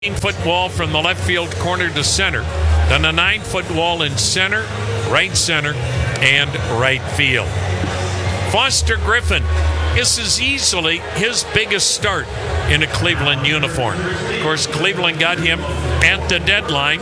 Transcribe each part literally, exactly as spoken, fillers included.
Foot wall from the left field corner to center. Then a nine foot wall in center, right center, and right field. Foster Griffin, this is easily his biggest start in a Cleveland uniform. Of course, Cleveland got him at the deadline.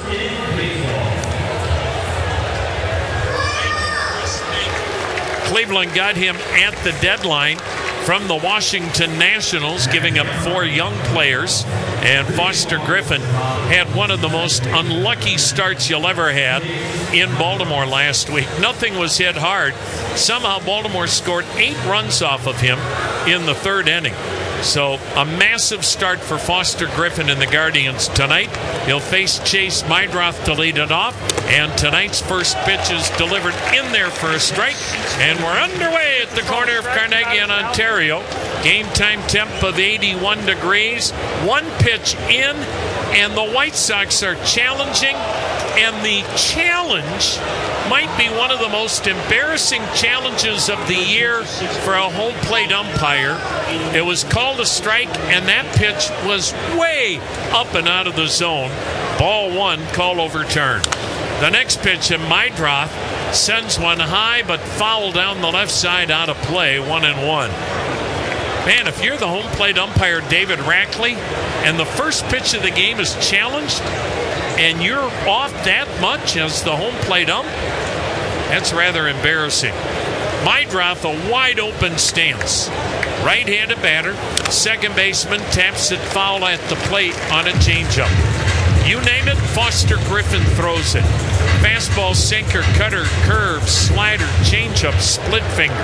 Cleveland got him at the deadline from the Washington Nationals, giving up four young players. And Foster Griffin had one of the most unlucky starts you'll ever had in Baltimore last week. Nothing was hit hard. Somehow Baltimore scored eight runs off of him in the third inning. So a massive start for Foster Griffin and the Guardians tonight. He'll face Chase Meidroth to lead it off. And tonight's first pitch is delivered in there for a strike. And we're underway at the corner of Carnegie and Ontario. Game time temp of eighty-one degrees. One pitch in, and the White Sox are challenging. And the challenge might be one of the most embarrassing challenges of the year for a home plate umpire. It was called a strike, and that pitch was way up and out of the zone. Ball one, call overturned. The next pitch, and Meidroth sends one high, but foul down the left side, out of play, one and one. Man, if you're the home plate umpire, David Rackley, and the first pitch of the game is challenged, and you're off that much as the home plate ump, that's rather embarrassing. Meidroth, a wide open stance. Right-handed batter, second baseman taps it foul at the plate on a changeup. You name it, Foster Griffin throws it. Fastball, sinker, cutter, curve, slider, changeup, split finger.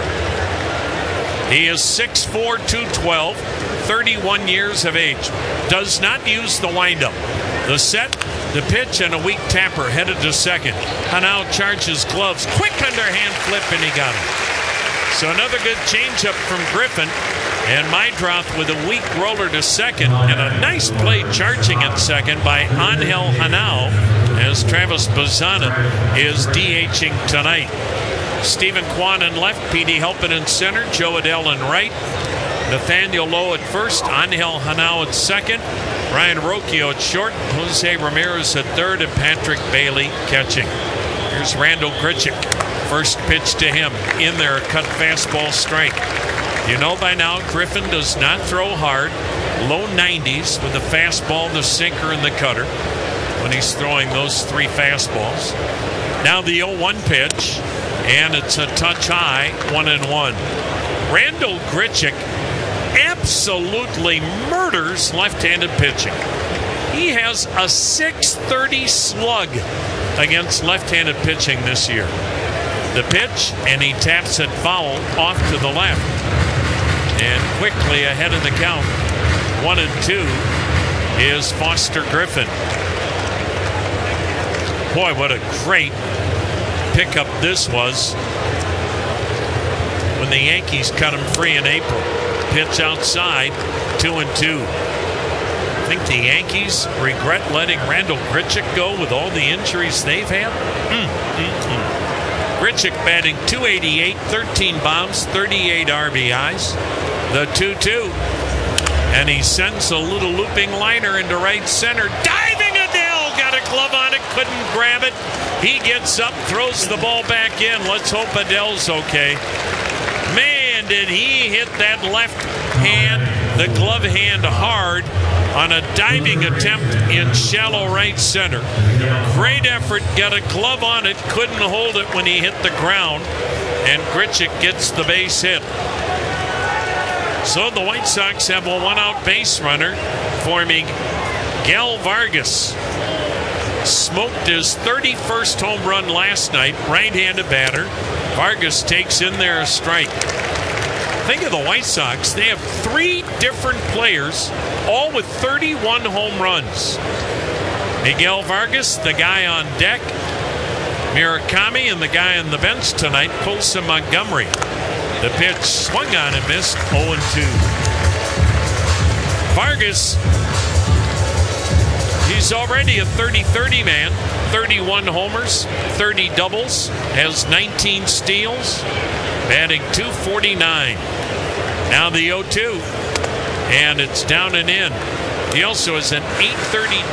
He is six four, two twelve, thirty-one years of age. Does not use the windup. The set, the pitch, and a weak tapper headed to second. Hanau charges gloves. Quick underhand flip, and he got him. So another good changeup from Griffin. And Meidroth with a weak roller to second. And a nice play charging at second by Angel Hanau as Travis Bazzana is DHing tonight. Stephen Kwan in left, P D Helpin in center, Joe Adell in right, Nathaniel Lowe at first, Angel Hanau at second, Ryan Rocchio at short, Jose Ramirez at third, and Patrick Bailey catching. Here's Randal Grichuk. First pitch to him. In there, a cut fastball strike. You know by now, Griffin does not throw hard. Low nineties with the fastball, the sinker, and the cutter when he's throwing those three fastballs. Now the oh one pitch. And it's a touch high, one and one. Randal Grichuk absolutely murders left-handed pitching. He has a six thirty slug against left-handed pitching this year. The pitch, and he taps it foul off to the left. And quickly ahead of the count, one and two, is Foster Griffin. Boy, what a great pickup this was when the Yankees cut him free in April. Pitch outside, two and two. I think the Yankees regret letting Randal Grichuk go with all the injuries they've had. Mm, mm, mm. Grichuk batting two eighty-eight, thirteen bombs, thirty-eight R B Is. The two two. And he sends a little looping liner into right center. Diving Adell! Got a glove on it, couldn't grab it. He gets up, throws the ball back in. Let's hope Adell's okay. Man, did he hit that left hand, the glove hand, hard on a diving attempt in shallow right center. Great effort, got a glove on it, couldn't hold it when he hit the ground, and Grichuk gets the base hit. So the White Sox have a one-out base runner for Miguel Vargas. Smoked his thirty-first home run last night, right-handed batter. Vargas takes in there a strike. Think of the White Sox. They have three different players, all with thirty-one home runs. Miguel Vargas, the guy on deck. Murakami, and the guy on the bench tonight, Colson Montgomery. The pitch swung on and missed, oh and two. Vargas, he's already a thirty thirty man, thirty-one homers, thirty doubles, has nineteen steals, batting two forty-nine. Now the oh two, and it's down and in. He also has an eight thirty